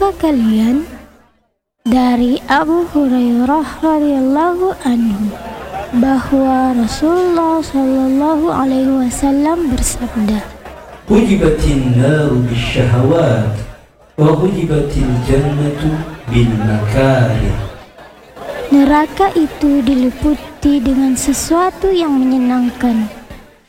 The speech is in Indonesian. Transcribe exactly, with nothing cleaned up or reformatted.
Tahukah kalian dari Abu Hurairah radhiyallahu anhu bahwa Rasulullah Shallallahu Alaihi Wasallam bersabda, "Hujibatin naru bisyahawat, wa hujibatil jannatu bil makarih." Neraka itu diliputi dengan sesuatu yang menyenangkan,